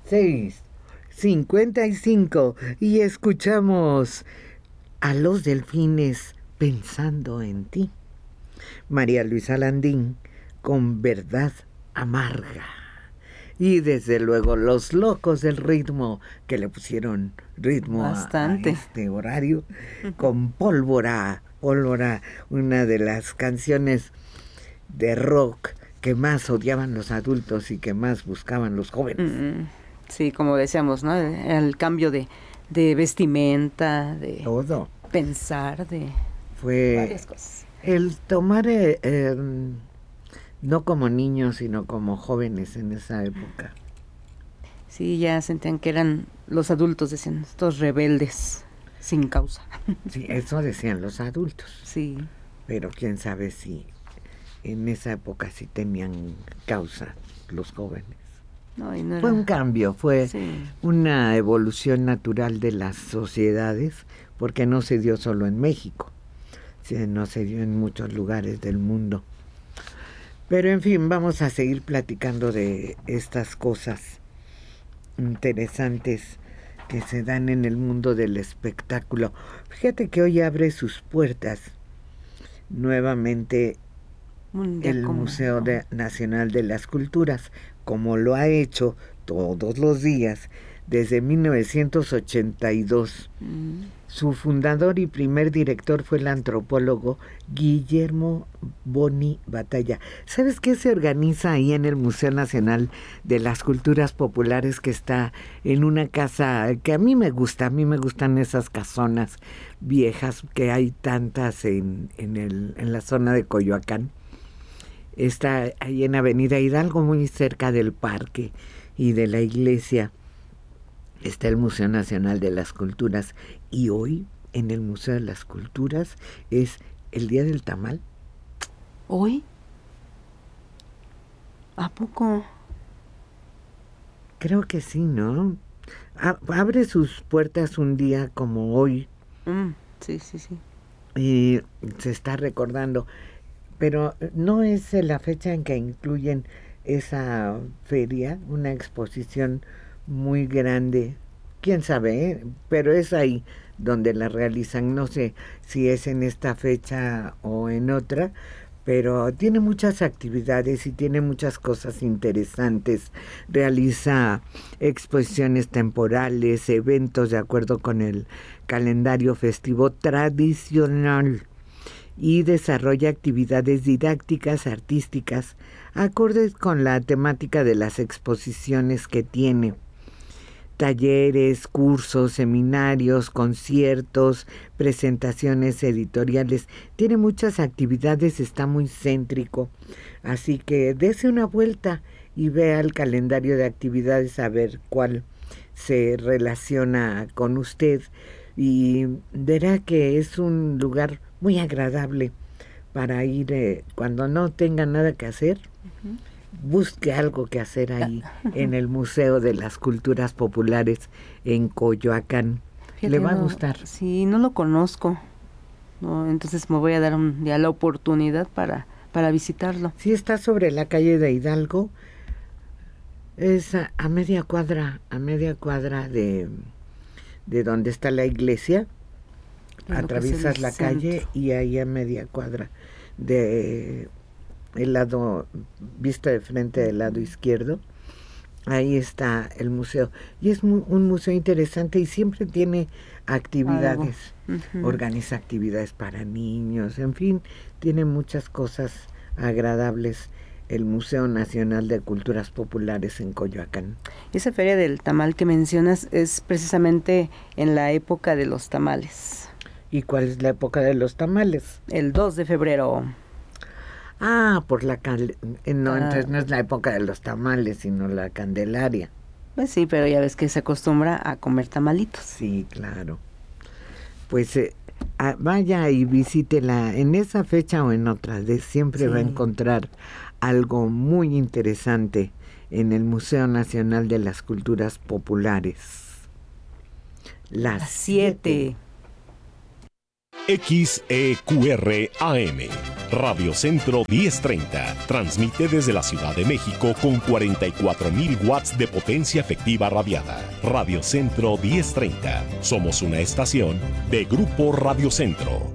6:55 y escuchamos a Los Delfines pensando en ti. María Luisa Landín con Verdad Amarga. Y desde luego Los Locos del Ritmo, que le pusieron ritmo a este horario, con Pólvora, una de las canciones de rock que más odiaban los adultos y que más buscaban los jóvenes. Sí, como decíamos, ¿no? El cambio de vestimenta, de todo, pensar, de varias cosas. El tomar no como niños, sino como jóvenes en esa época. Sí, ya sentían que eran los adultos, decían, estos rebeldes sin causa. Sí, eso decían los adultos. Sí. Pero quién sabe si en esa época sí tenían causa los jóvenes. No, y no fue era... un cambio, fue una evolución natural de las sociedades, porque no se dio solo en México, no se dio en muchos lugares del mundo. Pero en fin, vamos a seguir platicando de estas cosas interesantes que se dan en el mundo del espectáculo. Fíjate que hoy abre sus puertas nuevamente el Museo Nacional de las Culturas, como lo ha hecho todos los días desde 1982. Su fundador y primer director fue el antropólogo Guillermo Boni Batalla. ¿Sabes qué se organiza ahí en el Museo Nacional de las Culturas Populares, que está en una casa que a mí me gustan esas casonas viejas que hay tantas en la zona de Coyoacán? Está ahí en Avenida Hidalgo, muy cerca del parque y de la iglesia. Está el Museo Nacional de las Culturas, y hoy en el Museo de las Culturas es el Día del Tamal. ¿Hoy? ¿A poco? Creo que sí, ¿no? Abre sus puertas un día como hoy. Sí. Y se está recordando, pero no es la fecha en que incluyen esa feria, una exposición muy grande, quién sabe, pero es ahí donde la realizan. No sé si es en esta fecha o en otra, pero tiene muchas actividades y tiene muchas cosas interesantes. Realiza exposiciones temporales, eventos de acuerdo con el calendario festivo tradicional, y desarrolla actividades didácticas, artísticas, acordes con la temática de las exposiciones que tiene. Talleres, cursos, seminarios, conciertos, presentaciones editoriales. Tiene muchas actividades, está muy céntrico. Así que dése una vuelta y vea el calendario de actividades a ver cuál se relaciona con usted. Y verá que es un lugar muy agradable para ir cuando no tenga nada que hacer. Busque algo que hacer ahí en el Museo de las Culturas Populares en Coyoacán. Fíjate, le va a gustar. Sí, no lo conozco. No, entonces me voy a dar un día la oportunidad para visitarlo. Sí, está sobre la calle de Hidalgo. Es a media cuadra de donde está la iglesia. Atraviesas la calle y ahí a media cuadra de el lado, vista de frente del lado izquierdo, ahí está el museo. Y es un museo interesante y siempre tiene actividades, organiza actividades para niños, en fin, tiene muchas cosas agradables el Museo Nacional de Culturas Populares en Coyoacán. Esa feria del tamal que mencionas es precisamente en la época de los tamales. ¿Y cuál es la época de los tamales? El 2 de febrero. Por la entonces no es la época de los tamales, sino la Candelaria. Pues sí, pero ya ves que se acostumbra a comer tamalitos. Sí, claro. Pues vaya y visítela en esa fecha o en otra. Siempre va a encontrar algo muy interesante en el Museo Nacional de las Culturas Populares. Las 7. XEQR AM, Radio Centro 1030, transmite desde la Ciudad de México con 44,000 watts de potencia efectiva radiada. Radio Centro 1030, somos una estación de Grupo Radio Centro.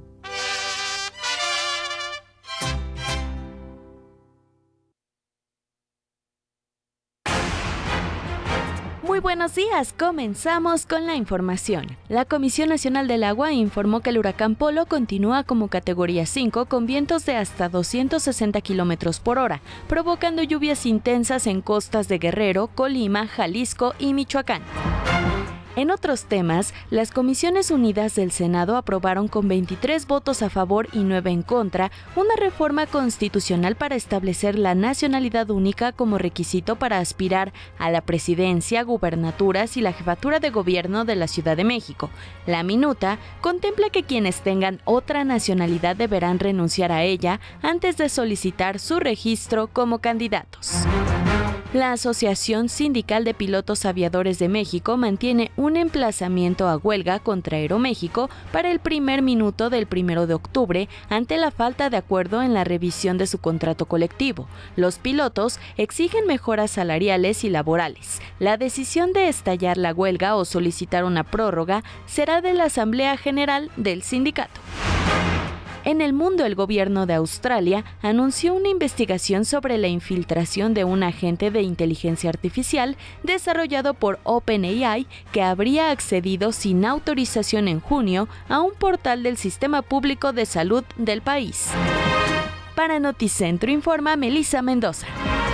Muy buenos días, comenzamos con la información. La Comisión Nacional del Agua informó que el huracán Polo continúa como categoría 5 con vientos de hasta 260 kilómetros por hora, provocando lluvias intensas en costas de Guerrero, Colima, Jalisco y Michoacán. En otros temas, las Comisiones Unidas del Senado aprobaron con 23 votos a favor y 9 en contra una reforma constitucional para establecer la nacionalidad única como requisito para aspirar a la presidencia, gubernaturas y la jefatura de gobierno de la Ciudad de México. La minuta contempla que quienes tengan otra nacionalidad deberán renunciar a ella antes de solicitar su registro como candidatos. La Asociación Sindical de Pilotos Aviadores de México mantiene un emplazamiento a huelga contra Aeroméxico para el primer minuto del 1 de octubre ante la falta de acuerdo en la revisión de su contrato colectivo. Los pilotos exigen mejoras salariales y laborales. La decisión de estallar la huelga o solicitar una prórroga será de la Asamblea General del sindicato. En el mundo, el gobierno de Australia anunció una investigación sobre la infiltración de un agente de inteligencia artificial desarrollado por OpenAI que habría accedido sin autorización en junio a un portal del Sistema Público de Salud del país. Para Noticentro informa Melissa Mendoza.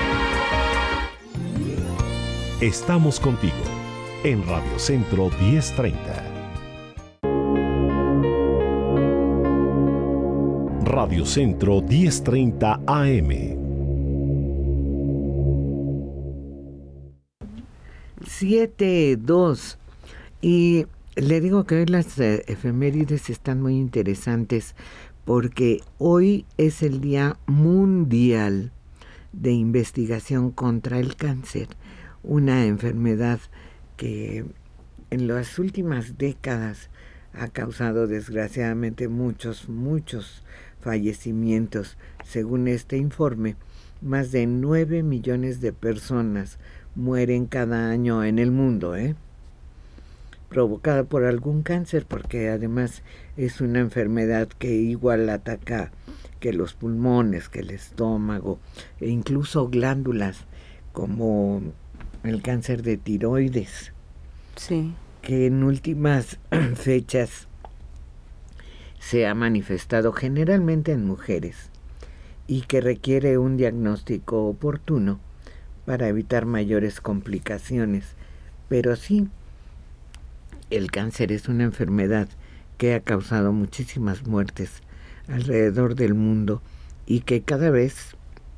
Estamos contigo en Radio Centro 1030. Radio Centro 1030 AM. 7:02. Y le digo que hoy las efemérides están muy interesantes porque hoy es el Día Mundial de Investigación contra el Cáncer, una enfermedad que en las últimas décadas ha causado desgraciadamente muchos fallecimientos. Según este informe, más de 9 millones de personas mueren cada año en el mundo, provocada por algún cáncer, porque además es una enfermedad que igual ataca que los pulmones, que el estómago e incluso glándulas como el cáncer de tiroides. Sí. Que en últimas fechas se ha manifestado generalmente en mujeres y que requiere un diagnóstico oportuno para evitar mayores complicaciones. Pero sí, el cáncer es una enfermedad que ha causado muchísimas muertes alrededor del mundo y que cada vez,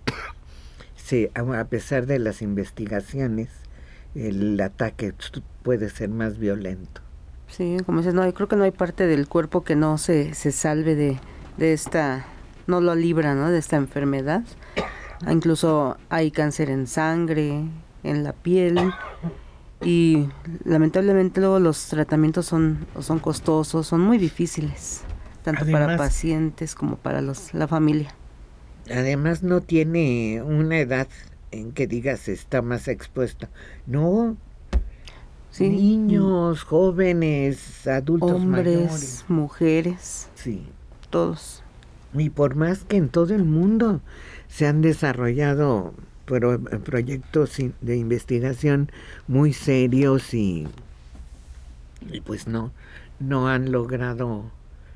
a pesar de las investigaciones, el ataque puede ser más violento. Sí, como dices, no, yo creo que no hay parte del cuerpo que no se salve de esta, no lo libra, ¿no?, de esta enfermedad. Incluso hay cáncer en sangre, en la piel, y lamentablemente luego los tratamientos son costosos, son muy difíciles, tanto además, para pacientes como para la familia. Además no tiene una edad en que digas está más expuesta. No. Sí. Niños, jóvenes, adultos, hombres, mayores, mujeres, sí, todos. Y por más que en todo el mundo se han desarrollado proyectos de investigación muy serios y pues no han logrado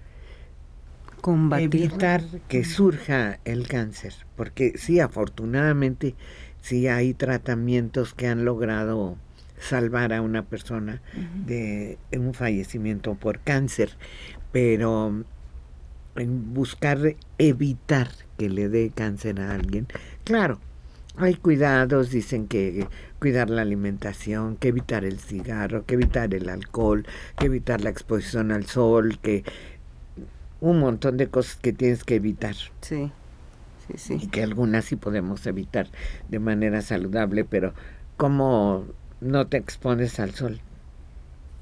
evitar que surja el cáncer, porque sí, afortunadamente sí hay tratamientos que han logrado salvar a una persona de un fallecimiento por cáncer, pero en buscar evitar que le dé cáncer a alguien, claro, hay cuidados, dicen que cuidar la alimentación, que evitar el cigarro, que evitar el alcohol, que evitar la exposición al sol, que un montón de cosas que tienes que evitar. Sí. Y que algunas sí podemos evitar de manera saludable, pero ¿cómo no te expones al sol?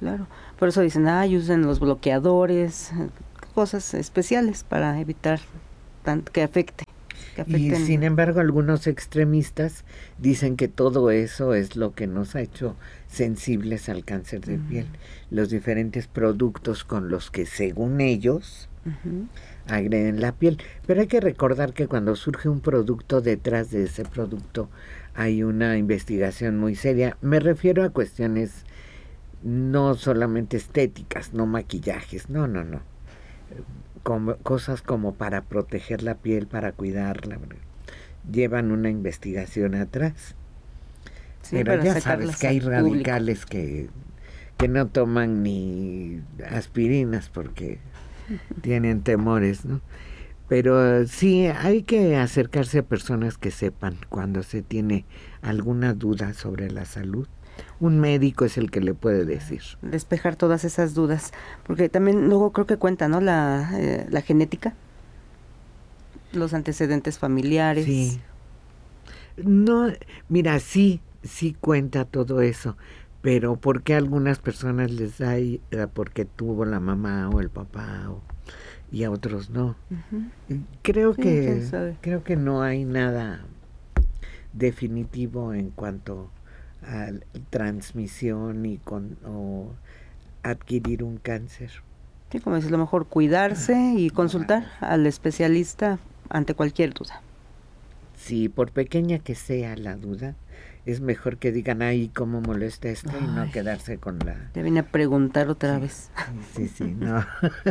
claro. Por eso dicen, usen los bloqueadores, cosas especiales para evitar que afecten. Y sin embargo, algunos extremistas dicen que todo eso es lo que nos ha hecho sensibles al cáncer de piel. Los diferentes productos con los que, según ellos, agreden la piel. Pero hay que recordar que cuando surge un producto, detrás de ese producto hay una investigación muy seria. Me refiero a cuestiones no solamente estéticas, no maquillajes, no. Como cosas como para proteger la piel, para cuidarla, llevan una investigación atrás. Sí, pero ya sabes que hay radicales que no toman ni aspirinas porque tienen temores, ¿no? Pero sí hay que acercarse a personas que sepan cuando se tiene alguna duda sobre la salud. Un médico es el que le puede decir. Despejar todas esas dudas, porque también luego creo que cuenta, ¿no? La genética, los antecedentes familiares. Sí. No, mira, sí cuenta todo eso, pero ¿por qué a algunas personas les da porque tuvo la mamá o el papá y a otros no? Creo que no hay nada definitivo en cuanto a transmisión o adquirir un cáncer. Sí, como dices, lo mejor cuidarse y consultar al especialista ante cualquier duda. Sí, por pequeña que sea la duda, es mejor que digan, cómo molesta esto, y no quedarse con la... Te vine a preguntar otra vez. Sí, no.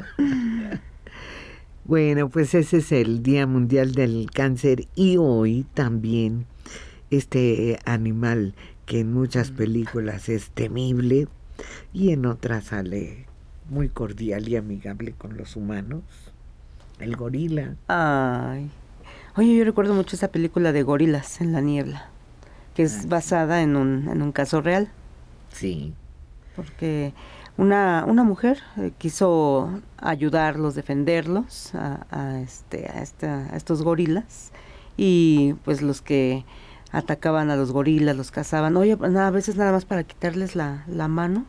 Bueno, pues ese es el Día Mundial del Cáncer, y hoy también este animal que en muchas películas es temible y en otras sale muy cordial y amigable con los humanos, el gorila. Ay, oye, yo recuerdo mucho esa película de Gorilas en la niebla, que es basada en un caso real. Sí. Porque una mujer quiso ayudarlos, defenderlos a estos gorilas, y pues los que atacaban a los gorilas, los cazaban, a veces nada más para quitarles la mano,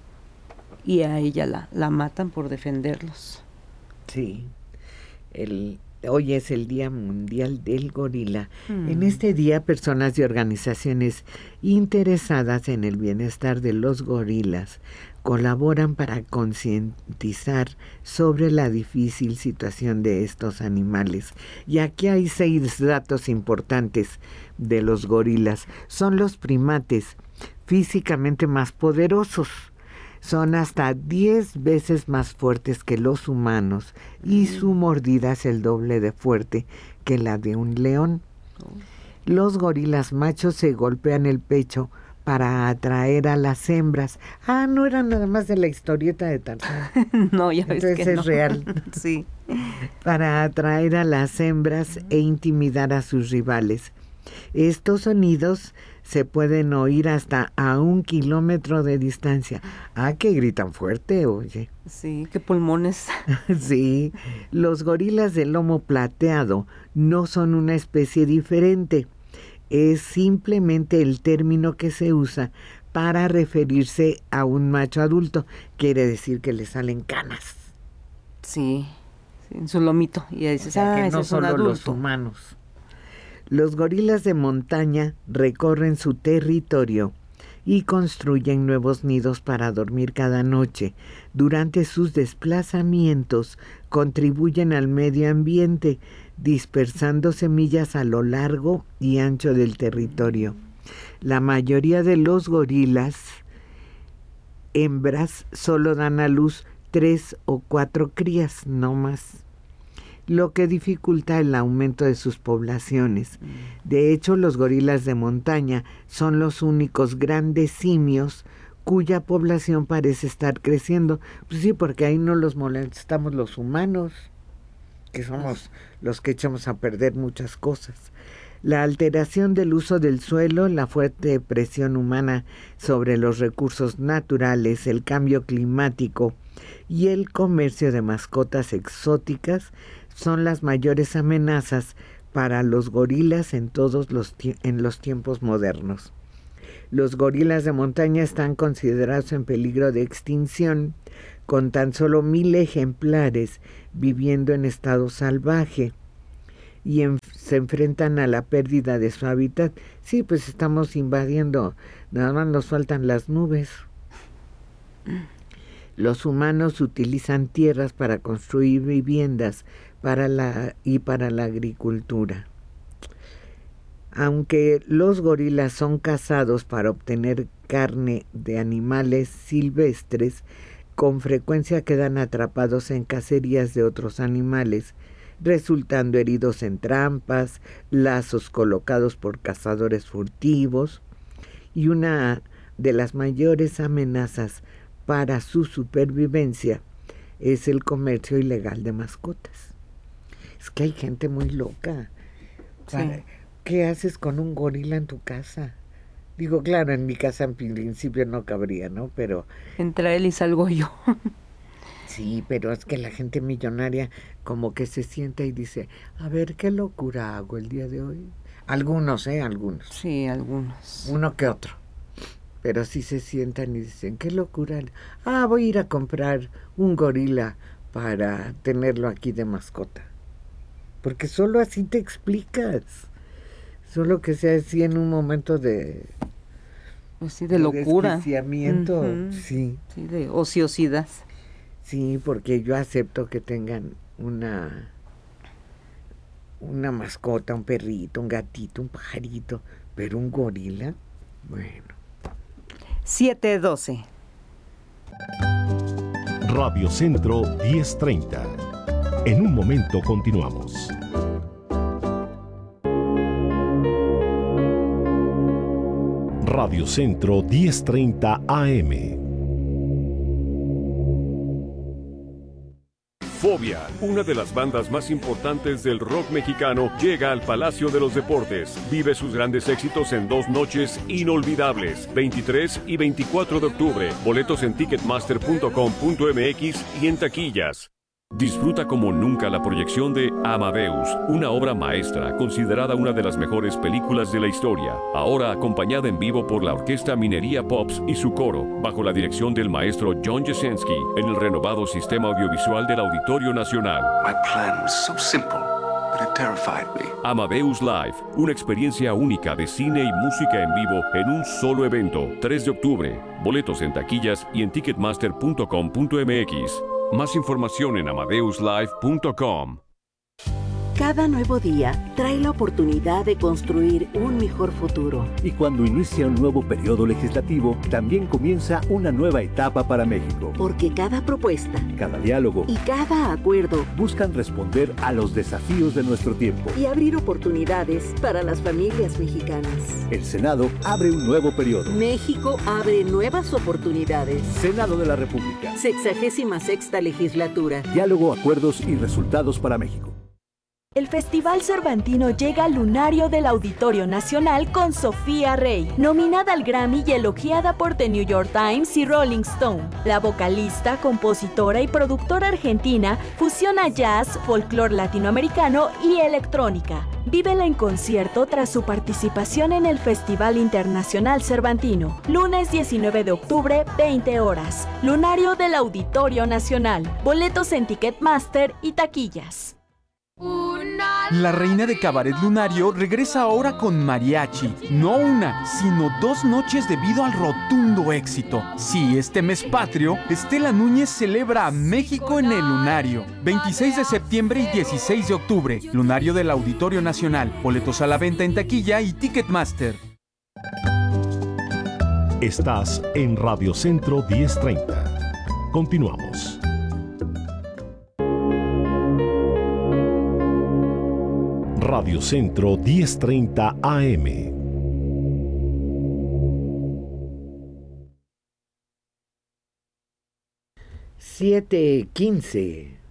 y a ella la matan por defenderlos. Sí, hoy es el Día Mundial del Gorila. En este día, personas y organizaciones interesadas en el bienestar de los gorilas colaboran para concientizar sobre la difícil situación de estos animales. Y aquí hay 6 datos importantes de los gorilas. Son los primates físicamente más poderosos. Son hasta 10 veces más fuertes que los humanos, y su mordida es el doble de fuerte que la de un león. Los gorilas machos se golpean el pecho para atraer a las hembras. No era nada más de la historieta de Tarzán. No, ya ves. Entonces que es no. real. Sí. Para atraer a las hembras e intimidar a sus rivales. Estos sonidos se pueden oír hasta a 1 kilómetro de distancia. Que gritan fuerte, oye. Sí, qué pulmones. Sí, los gorilas de lomo plateado no son una especie diferente. Es simplemente el término que se usa para referirse a un macho adulto. Quiere decir que le salen canas. Sí, en su lomito. Y ahí dices, que no solo los humanos. Los gorilas de montaña recorren su territorio y construyen nuevos nidos para dormir cada noche. Durante sus desplazamientos contribuyen al medio ambiente, dispersando semillas a lo largo y ancho del territorio. La mayoría de los gorilas hembras solo dan a luz 3 o 4 crías, no más, lo que dificulta el aumento de sus poblaciones. De hecho, los gorilas de montaña son los únicos grandes simios cuya población parece estar creciendo. Pues sí, porque ahí no los molestamos los humanos, que somos los que echamos a perder muchas cosas. La alteración del uso del suelo, la fuerte presión humana sobre los recursos naturales, el cambio climático y el comercio de mascotas exóticas son las mayores amenazas para los gorilas en los tiempos modernos. Los gorilas de montaña están considerados en peligro de extinción, con tan solo 1,000 ejemplares viviendo en estado salvaje, y se enfrentan a la pérdida de su hábitat. Sí, pues estamos invadiendo, nada más nos faltan las nubes. Los humanos utilizan tierras para construir viviendas para la agricultura. Aunque los gorilas son cazados para obtener carne de animales silvestres, con frecuencia quedan atrapados en cacerías de otros animales, resultando heridos en trampas, lazos colocados por cazadores furtivos, y una de las mayores amenazas para su supervivencia es el comercio ilegal de mascotas. Es que hay gente muy loca. Sí. ¿Qué haces con un gorila en tu casa? Digo, claro, en mi casa en principio no cabría, ¿no? Pero Entra él y salgo yo. sí, pero es que la gente millonaria como que se sienta y dice, a ver, ¿qué locura hago el día de hoy? Algunos, algunos. Sí, algunos. Uno que otro. Pero sí se sientan y dicen, qué locura. Ah, voy a ir a comprar un gorila para tenerlo aquí de mascota. Porque solo así te explicas. Solo que sea así en un momento de... Pues sí, de locura. Desquiciamiento, Ujú. sí. Sí, de ociosidad. Sí, porque yo acepto que tengan una mascota, un perrito, un gatito, un pajarito, pero un gorila, bueno. 7:12. Radio Centro 1030. En un momento continuamos. Radio Centro 1030 AM. Fobia, una de las bandas más importantes del rock mexicano, llega al Palacio de los Deportes. Vive sus grandes éxitos en 2 noches inolvidables, 23 y 24 de octubre. Boletos en ticketmaster.com.mx y en taquillas. Disfruta como nunca la proyección de Amadeus, una obra maestra considerada una de las mejores películas de la historia, ahora acompañada en vivo por la Orquesta Minería Pops y su coro, bajo la dirección del maestro John Jasinski, en el renovado sistema audiovisual del Auditorio Nacional. My plan was so simple, but it terrified me. Amadeus Live, una experiencia única de cine y música en vivo en un solo evento, 3 de octubre. Boletos en taquillas y en ticketmaster.com.mx. Más información en amadeuslive.com. Cada nuevo día trae la oportunidad de construir un mejor futuro. Y cuando inicia un nuevo periodo legislativo, también comienza una nueva etapa para México. Porque cada propuesta Cada diálogo y cada acuerdo buscan responder a los desafíos de nuestro tiempo. y abrir oportunidades para las familias mexicanas. El Senado abre un nuevo periodo. México abre nuevas oportunidades. Senado de la República. 66ª legislatura. Diálogo, acuerdos y resultados para México. El Festival Cervantino llega al lunario del Auditorio Nacional con Sofía Rey, nominada al Grammy y elogiada por The New York Times y Rolling Stone. La vocalista, compositora y productora argentina fusiona jazz, folclore latinoamericano y electrónica. Vívela en concierto tras su participación en el Festival Internacional Cervantino. Lunes 19 de octubre, 20 horas. Lunario del Auditorio Nacional. Boletos en Ticketmaster y taquillas. La reina de Cabaret Lunario regresa ahora con mariachi. No una, sino 2 noches debido al rotundo éxito. Sí, este mes patrio, Estela Núñez celebra a México en el Lunario. 26 de septiembre y 16 de octubre. Lunario del Auditorio Nacional. Boletos a la venta en taquilla y Ticketmaster. Estás en Radio Centro 1030. Continuamos. Radio Centro 1030 AM. $7:15.